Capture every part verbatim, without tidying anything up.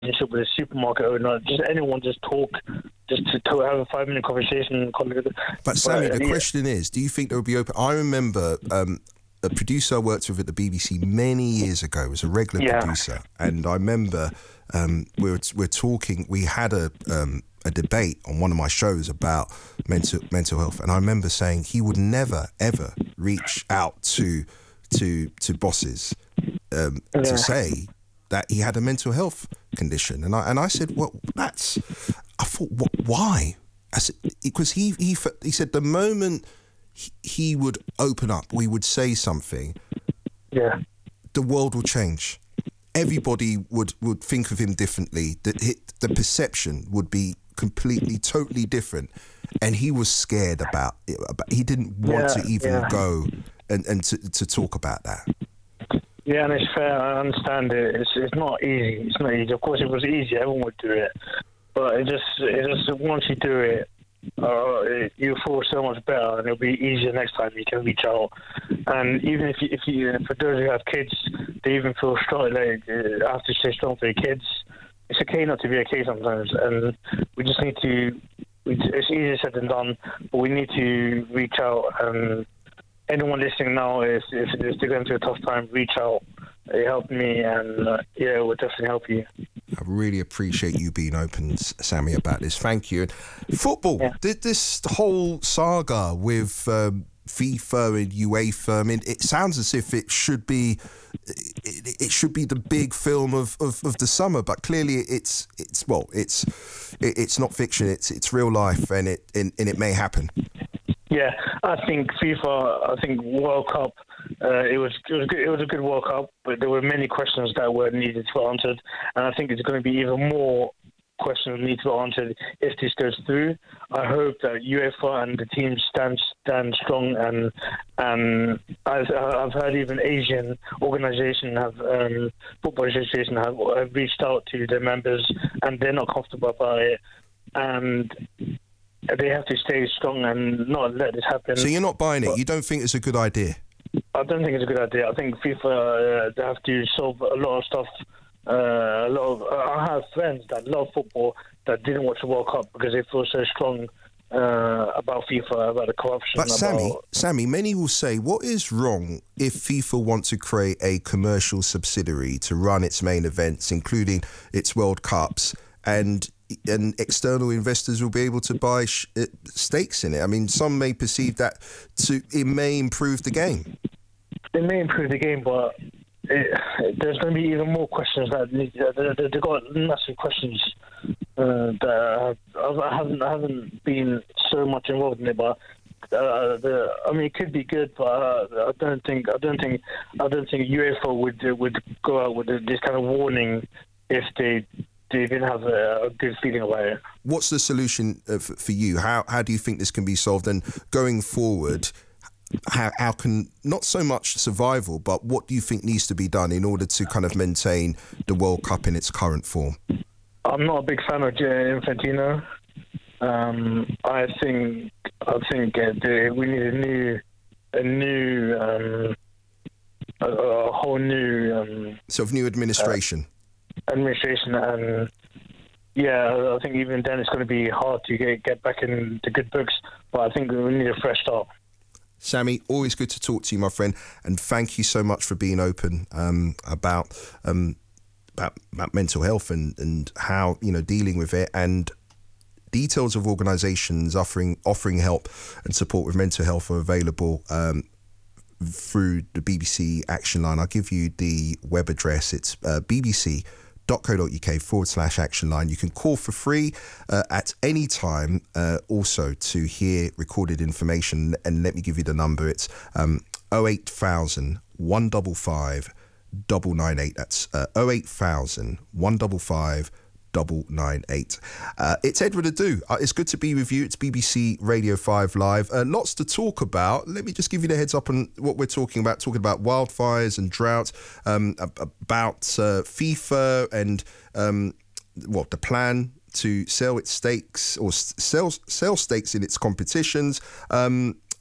relationship with a supermarket owner, just anyone, just talk, just to, to have a five minute conversation. But Sammy, but, the yeah. question is, do you think there will be open? I remember um, a producer I worked with at the B B C many years ago was a regular yeah. producer, and I remember um, we were we're talking. We had a um, a debate on one of my shows about mental mental health, and I remember saying he would never ever reach out to to to bosses um, yeah. to say that he had a mental health condition, and I and I said, well, that's. I thought, what? Why? I said, because he he he said the moment he, he would open up, we would say something. Yeah. The world will change. Everybody would, would think of him differently. The the perception would be completely, totally different, and he was scared about it. About, he didn't want yeah, to even yeah. go and and to to talk about that. Yeah, and it's fair. I understand it. It's it's not easy. It's not easy. Of course, if it was easy, everyone would do it. But it just, it just once you do it, uh, it, you feel so much better, and it'll be easier next time. You can reach out, and even if you, if you, for those who have kids, they even feel strong. Like uh, have to stay strong for your kids. It's okay not to be okay sometimes, and we just need to. We, it's easier said than done, but we need to reach out. And anyone listening now, if if, if they're going through a tough time, reach out. It helped me, and uh, yeah, it will definitely help you. I really appreciate you being open, Sammy, about this. Thank you. And football, yeah. this whole saga with um, FIFA and UEFA, I mean, it sounds as if it should be it, it should be the big film of, of, of the summer, but clearly it's it's well, it's it, it's not fiction. It's it's real life, and it and, and it may happen. Yeah, I think FIFA, I think World Cup, uh, it was it was good, it was a good World Cup, but there were many questions that were needed to be answered, and I think it's going to be even more questions need to be answered if this goes through. I hope that UEFA and the team stand stand strong, and and I've, I've heard even Asian organisation have um, football association have, have reached out to their members, and they're not comfortable about it, and they have to stay strong and not let this happen. So you're not buying it? But you don't think it's a good idea? I don't think it's a good idea. I think FIFA uh, they have to solve a lot of stuff. Uh, a lot of uh, I have friends that love football that didn't watch the World Cup because they feel so strong uh, about FIFA, about the corruption. But Sammy, about... Sammy, many will say, what is wrong if FIFA wants to create a commercial subsidiary to run its main events, including its World Cups, and and external investors will be able to buy sh- stakes in it? I mean, some may perceive that to it may improve the game. It may improve the game, but it, there's going to be even more questions that need, they, they've got massive questions uh, that I haven't I haven't been so much involved in it, but. Uh, the, I mean, it could be good, but uh, I don't think I don't think I don't think UEFA would uh, would go out with this kind of warning if they. They didn't have a, a good feeling about it. What's the solution uh, for, for you? How how do you think this can be solved? And going forward, how how can, not so much survival, but what do you think needs to be done in order to kind of maintain the World Cup in its current form? I'm not a big fan of Infantino. Um, I think I think uh, the, we need a new a new um, a, a whole new um, sort of new administration. Uh, administration and yeah, I think even then it's going to be hard to get get back in the good books, but I think we need a fresh start. Sammy, always good to talk to you, my friend, and thank you so much for being open um, about um, about about mental health and, and how, you know, dealing with it, and details of organisations offering offering help and support with mental health are available um, through the B B C Action Line. I'll give you the web address. It's uh, bbc.co.uk forward slash action line. You can call for free uh, at any time uh, also to hear recorded information. And let me give you the number. It's um, oh eight thousand, one five five, nine nine eight. That's uh, oh eight thousand, one five five, double nine eight. Uh, it's Edward Adu. Uh, it's good to be with you. It's B B C Radio five Live. Uh, lots to talk about. Let me just give you the heads up on what we're talking about. Talking about wildfires and drought, um, about uh, FIFA and um, what the plan to sell its stakes or sell sell stakes in its competitions. Um,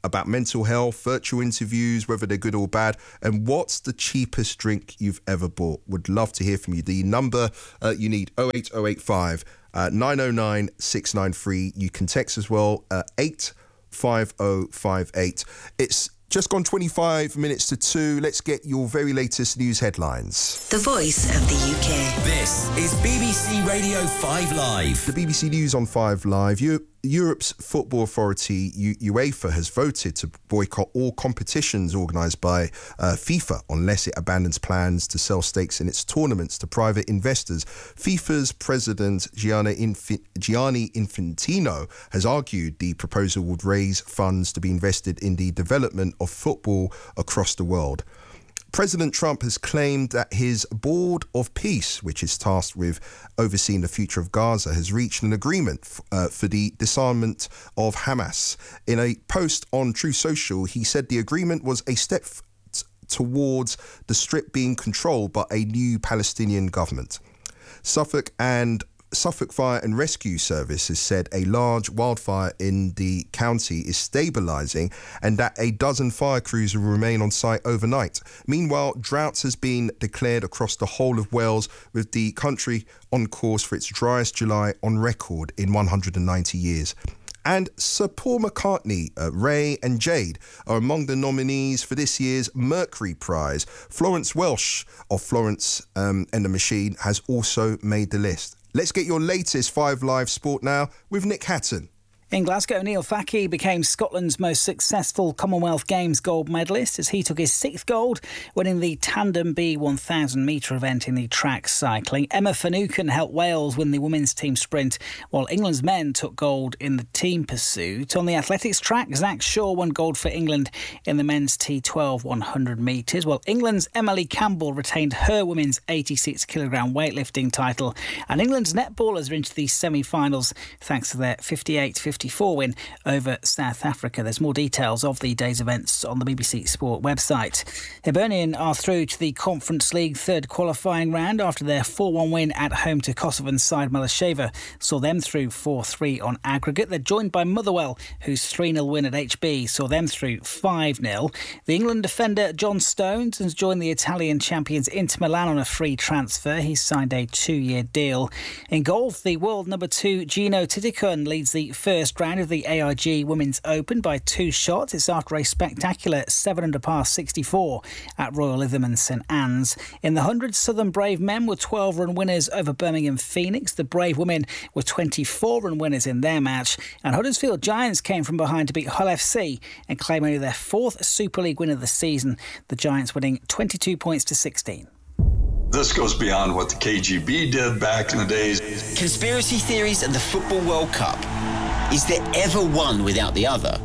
about mental health, virtual interviews, whether they're good or bad, and what's the cheapest drink you've ever bought. Would love to hear from you. The number uh, you need, oh eight oh eight five, nine oh nine, six nine three. You can text as well, uh, eight five oh five eight. It's just gone twenty-five minutes to two. Let's get your very latest news headlines. The voice of the U K. This is B B C Radio five Live. The B B C News on five Live. You, Europe's football authority, U- UEFA, has voted to boycott all competitions organised by uh, FIFA unless it abandons plans to sell stakes in its tournaments to private investors. FIFA's president, Gianni, Infi- Gianni Infantino, has argued the proposal would raise funds to be invested in the development of football across the world. President Trump has claimed that his Board of Peace, which is tasked with overseeing the future of Gaza, has reached an agreement f- uh, for the disarmament of Hamas. In a post on Truth Social, he said the agreement was a step f- t- towards the Strip being controlled by a new Palestinian government. Suffolk and Suffolk Fire and Rescue Service has said a large wildfire in the county is stabilising and that a dozen fire crews will remain on site overnight. Meanwhile, drought has been declared across the whole of Wales, with the country on course for its driest July on record in one hundred ninety years. And Sir Paul McCartney, uh, Ray and Jade are among the nominees for this year's Mercury Prize. Florence Welsh of Florence um, and the Machine has also made the list. Let's get your latest five Live sport now with Nick Hatton. In Glasgow, Neil Fackie became Scotland's most successful Commonwealth Games gold medalist as he took his sixth gold, winning the Tandem B one thousand metre event in the track cycling. Emma Finucane helped Wales win the women's team sprint, while England's men took gold in the team pursuit. On the athletics track, Zach Shaw won gold for England in the men's T twelve one hundred metres, while England's Emily Campbell retained her women's eighty-six kilogram weightlifting title. And England's netballers are into the semi-finals thanks to their fifty-eight fifty-four win over South Africa. There's more details of the day's events on the B B C Sport website. Hibernian are through to the Conference League third qualifying round after their four one win at home to Kosovan side Malasheva saw them through four three on aggregate. They're joined by Motherwell, whose three nil win at H B saw them through five nil. The England defender John Stones has joined the Italian champions Inter Milan on a free transfer. He's signed a two-year deal. In golf, the world number two Gino Titicun leads the first round of the A I G Women's Open by two shots. It's after a spectacular seven under par sixty-four at Royal Lytham and St Anne's. In the hundred, Southern Brave men were twelve run winners over Birmingham Phoenix. The Brave women were twenty-four run winners in their match. And Huddersfield Giants came from behind to beat Hull F C and claim only their fourth Super League win of the season. The Giants winning twenty-two points to sixteen. This goes beyond what the K G B did back in the days. Conspiracy theories and the Football World Cup. Is there ever one without the other?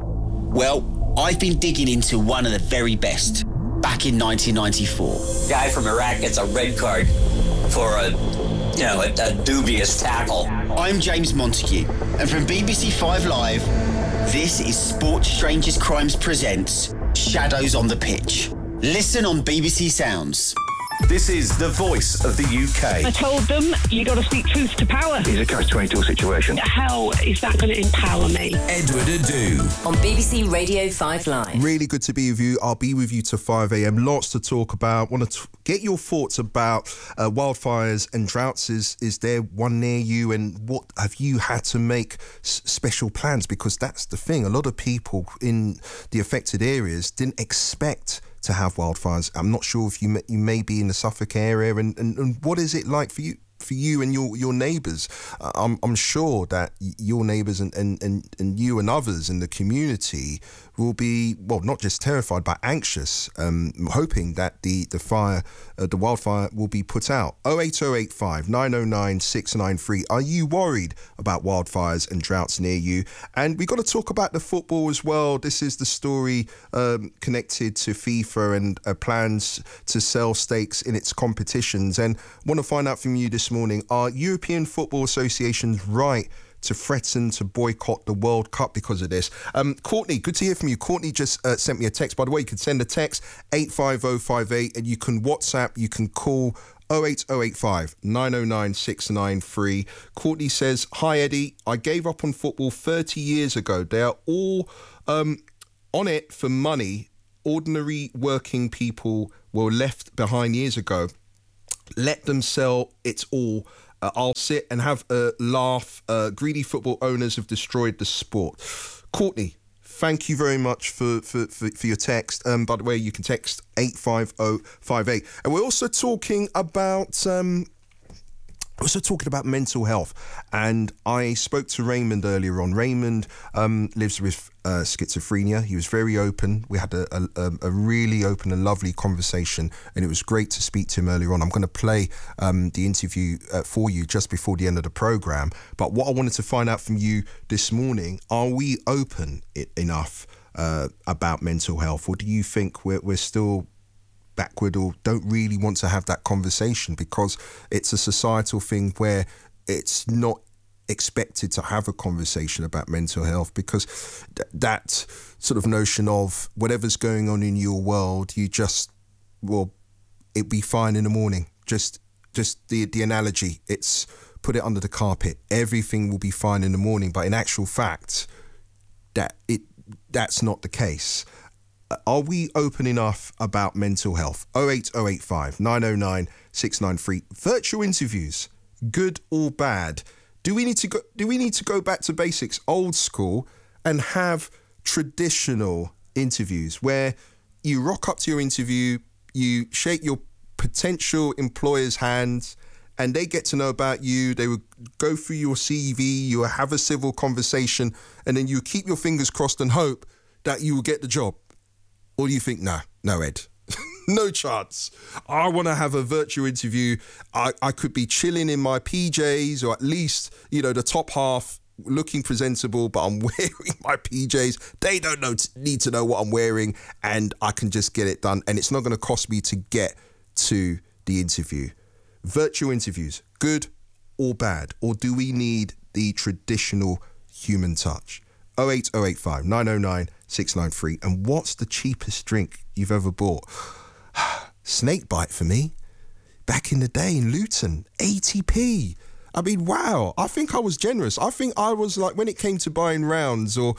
Well, I've been digging into one of the very best. Back in nineteen ninety-four. Guy from Iraq gets a red card for a, you know, a, a dubious tackle. I'm James Montague, and from B B C Five Live, this is Sports Strangers Crimes presents Shadows on the Pitch. Listen on B B C Sounds. This is the voice of the U K. I told them, you got to speak truth to power. It's a catch twenty-two situation. How is that going to empower me? Edward Adu. On B B C Radio five Live. Really good to be with you. I'll be with you to five a.m. Lots to talk about. Want to t- get your thoughts about uh, wildfires and droughts. Is, is there one near you? And what have you had to make s- special plans? Because that's the thing. A lot of people in the affected areas didn't expect to have wildfires. I'm not sure if you may, you may be in the Suffolk area, and, and, and what is it like for you for you and your your neighbours? Uh, I'm I'm sure that your neighbours and, and, and, and you and others in the community will be, well, not just terrified but anxious, um, hoping that the the fire, uh, the wildfire, will be put out. oh eight oh eight five, nine oh nine, six nine three. Are you worried about wildfires and droughts near you? And we've got to talk about the football as well. This is the story um, connected to FIFA and uh, plans to sell stakes in its competitions. And I want to find out from you this morning, are European Football Associations right to threaten to boycott the World Cup because of this? Um, Courtney, good to hear from you. Courtney just uh, sent me a text. By the way, you can send a text, eight five oh five eight, and you can WhatsApp, you can call oh eight oh eight five, nine oh nine, six nine three. Courtney says, hi Eddie, I gave up on football thirty years ago. They are all... Um, on it for money. Ordinary working people were left behind years ago. Let them sell it all. Uh, I'll sit and have a laugh. Uh, greedy football owners have destroyed the sport. Courtney, thank you very much for, for, for, for your text. Um, by the way, you can text eight five oh five eight. And we're also talking about... Um, Also talking about mental health, and I spoke to Raymond earlier on. Raymond um, lives with uh, schizophrenia. He was very open. We had a, a, a really open and lovely conversation, and it was great to speak to him earlier on. I'm going to play um, the interview uh, for you just before the end of the programme. But what I wanted to find out from you this morning, are we open it enough uh, about mental health, or do you think we're, we're still... backward or don't really want to have that conversation because it's a societal thing where it's not expected to have a conversation about mental health because th- that sort of notion of whatever's going on in your world, you just, well, it'd be fine in the morning. Just just the, the analogy, it's put it under the carpet. Everything will be fine in the morning. But in actual fact, that it that's not the case. Are we open enough about mental health? oh eight oh eight five, nine oh nine, six nine three. Virtual interviews, good or bad? Do we need to go do we need to go back to basics, old school, and have traditional interviews where you rock up to your interview, you shake your potential employer's hands, and they get to know about you. They would go through your C V, you will have a civil conversation, and then you keep your fingers crossed and hope that you will get the job. Or do you think, no, no, Ed, no chance. I want to have a virtual interview. I, I could be chilling in my P Js, or at least, you know, the top half looking presentable, but I'm wearing my P Js. They don't know need to know what I'm wearing, and I can just get it done. And it's not going to cost me to get to the interview. Virtual interviews, good or bad? Or do we need the traditional human touch? oh eight oh eight five, nine oh nine, six nine three. And what's the cheapest drink you've ever bought? Snakebite for me. Back in the day in Luton, eighty p. I mean, wow. I think I was generous. I think I was like, when it came to buying rounds, or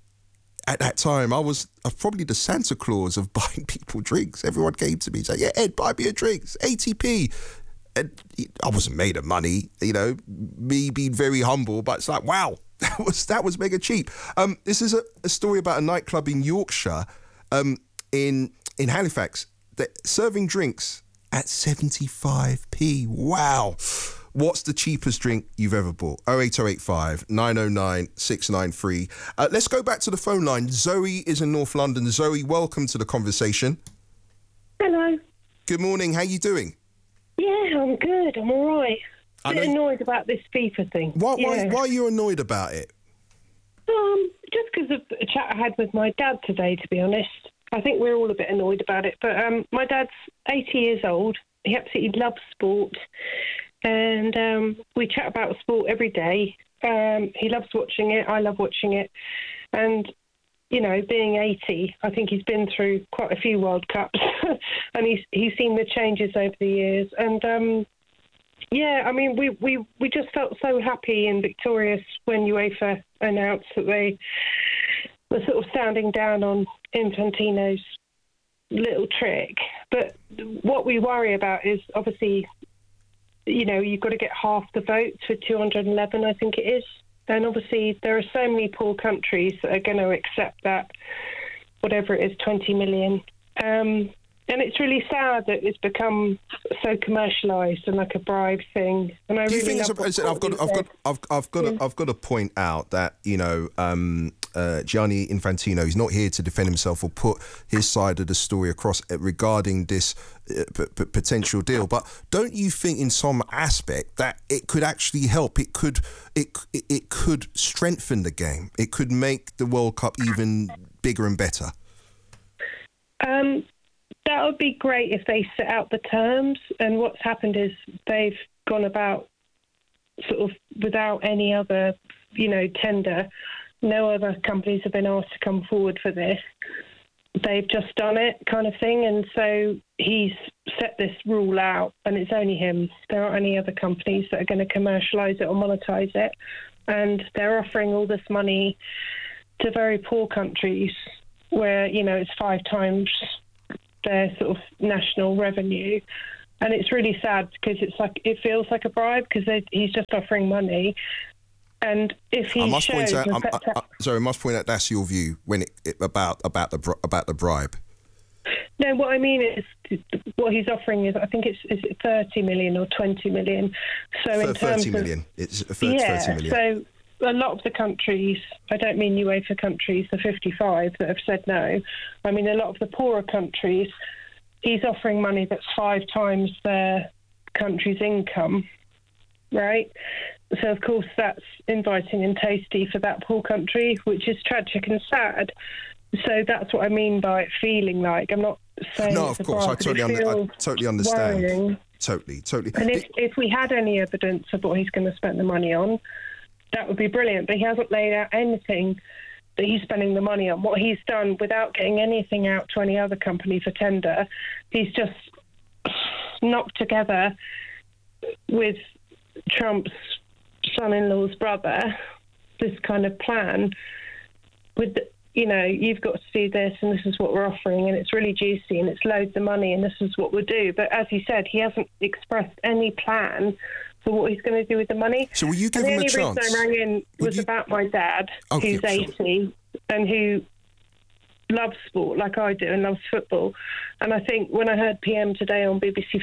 at that time, I was uh, probably the Santa Claus of buying people drinks. Everyone came to me and said, yeah, Ed, buy me a drink. It's eighty p. And I wasn't made of money, you know, me being very humble, but it's like, wow. That was that was mega cheap. Um, this is a, a story about a nightclub in Yorkshire, um, in in Halifax, that serving drinks at seventy-five p. Wow. What's the cheapest drink you've ever bought? oh eight oh eight five, nine oh nine, six nine three. Uh, let's go back to the phone line. Zoe is in North London. Zoe, welcome to the conversation. Hello. Good morning. How you doing? Yeah, I'm good. I'm all right. A bit annoyed about this FIFA thing. Why, yeah. why, why are you annoyed about it? Um, just because of a chat I had with my dad today, to be honest. I think we're all a bit annoyed about it. But um, my dad's eighty years old. He absolutely loves sport. And um, we chat about sport every day. Um, he loves watching it. I love watching it. And, you know, being eighty, I think he's been through quite a few World Cups. And he's, he's seen the changes over the years. And... Um, Yeah, I mean, we, we, we just felt so happy and victorious when UEFA announced that they were sort of sounding down on Infantino's little trick. But what we worry about is, obviously, you know, you've got to get half the votes for two hundred eleven, I think it is. And obviously there are so many poor countries that are going to accept that, whatever it is, twenty million. Um And it's really sad that it's become so commercialised and like a bribe thing. And I Do you really think love it's a, I've got, I've got, I've, I've got, yeah. to, I've got to point out that you know um, uh, Gianni Infantino is not here to defend himself or put his side of the story across regarding this uh, p- p- potential deal. But don't you think, in some aspect, that it could actually help? It could, it, it could strengthen the game. It could make the World Cup even bigger and better. Um. That would be great if they set out the terms. And what's happened is they've gone about sort of without any other, you know, tender. No other companies have been asked to come forward for this. They've just done it, kind of thing. And so he's set this rule out, and it's only him. There aren't any other companies that are going to commercialise it or monetise it. And they're offering all this money to very poor countries where, you know, it's five times their sort of national revenue. And it's really sad because it's like it feels like a bribe because he's just offering money. And if he I must shows... point out, I'm, I, I, sorry, I must point out that's your view when it, it about about the about the bribe. No, what I mean is what he's offering is I think it's is it thirty million or twenty million. So in terms thirty million, of, it's thirty, yeah, thirty million. So a lot of the countries, I don't mean UEFA countries, the fifty-five that have said no. I mean a lot of the poorer countries, he's offering money that's five times their country's income, right? So, of course, that's inviting and tasty for that poor country, which is tragic and sad. So that's what I mean by it feeling like. I'm not saying... No, of course, I totally, under, I totally understand. Worrying. Totally, totally. And if, if we had any evidence of what he's going to spend the money on, that would be brilliant. But he hasn't laid out anything that he's spending the money on. What he's done without getting anything out to any other company for tender, he's just knocked together with Trump's son-in-law's brother this kind of plan with, the, you know, you've got to do this and this is what we're offering and it's really juicy and it's loads of money and this is what we'll do. But as you said, he hasn't expressed any plan for what he's going to do with the money. So will you give him a chance? The only reason I rang in was you... about my dad, okay, who's eighty sure. and who loves sport like I do and loves football. And I think when I heard P M today on B B C